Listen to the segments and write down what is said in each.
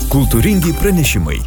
Kultūringi pranešimai.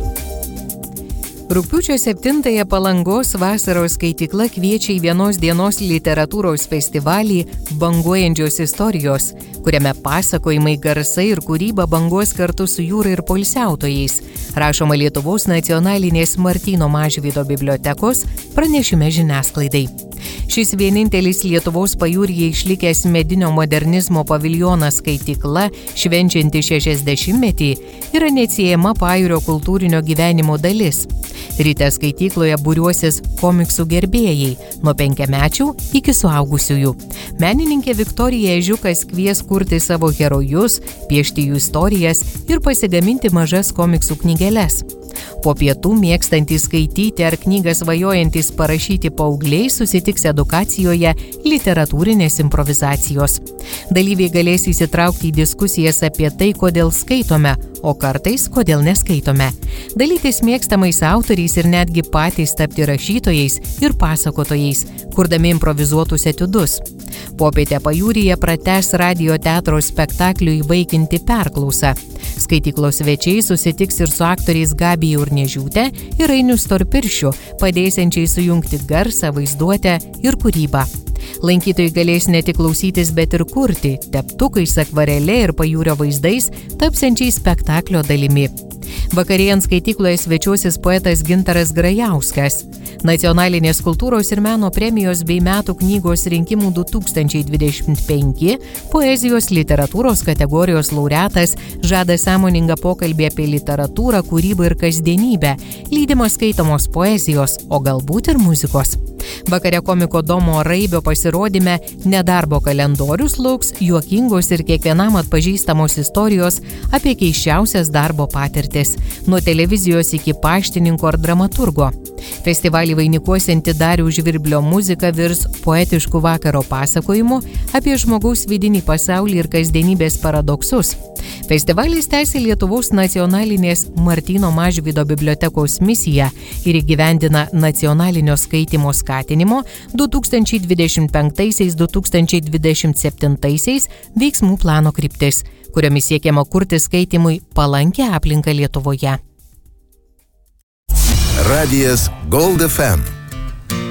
Rugpjūčio 7-ąją Palangos vasaros skaitykla kviečia į vienos dienos literatūros festivalį Banguojančios istorijos, kuriame pasakojimai, garsai ir kūryba banguos kartu su jūra ir poilsiautojais, rašoma Lietuvos nacionalinės Martyno Mažvydo bibliotekos pranešime žiniasklaidai. Šis vienintelis Lietuvos pajūryje išlikęs medinio modernizmo paviljonas skaitykla, švenčianti 60-metį, yra neatsiejama pajūrio kultūrinio gyvenimo dalis. Ryte skaitykloje būriuosis komiksų gerbėjai, nuo 5-mečių iki suaugusiųjų. Menininkė Viktorija Ežiukas kvies kurti savo herojus, piešti jų istorijas ir pasigaminti mažas komiksų knygeles. Po pietų mėgstantys skaityti ar knygas svajojantys parašyti paaugliai susitiks edukacijoje literatūrinės improvizacijos. Dalyviai galės įsitraukti į diskusijas apie tai, kodėl skaitome, o kartais kodėl neskaitome. Dalytis mėgstamais autoriais ir netgi patys tapti rašytojais ir pasakotojais, kurdami improvizuotus etiudus. Popietę pajūryje pratęs radijo teatro spektaklių Įvaikinti perklausą. Skaityklos svečiai susitiks ir su aktoriais Gabija Urniežiūtė ir Ainiu Storpirščiu, padėsiančiai sujungti garsą, vaizduotę ir kūrybą. Lankytojai galės ne tik klausytis, bet ir kurti, teptukais, akvarele ir pajūrio vaizdais, tapsiančiai spektaklio dalimi. Vakarėjant skaitykloje svečiuosis poetas Gintaras Grajauskas. Nacionalinės kultūros ir meno premijos bei metų knygos rinkimų 2025 poezijos literatūros kategorijos laureatas žada sąmoningą pokalbį apie literatūrą, kūrybą ir kasdienybę, lydimą skaitomos poezijos, o galbūt ir muzikos. Vakare komiko Domo Raibio pasirodyme Nedarbo kalendorius lauks juokingos ir kiekvienam atpažįstamos istorijos apie keisčiausias darbo patirtis, nuo televizijos iki paštininko ar dramaturgo. Festivalį vainikuosianti Dariaus Žvirblio muzika virs poetiškų vakaro pasakojimu apie žmogaus vidinį pasaulį ir kasdienybės paradoksus. Festivalis tęsia Lietuvos nacionalinės Martyno Mažvydo bibliotekos misiją ir įgyvendina nacionalinio skaitymo skatinimo 2025-2027 veiksmų plano kryptis, kuriomis siekiama kurti skaitymui palankią aplinką Lietuvoje. Radijas Gold FM.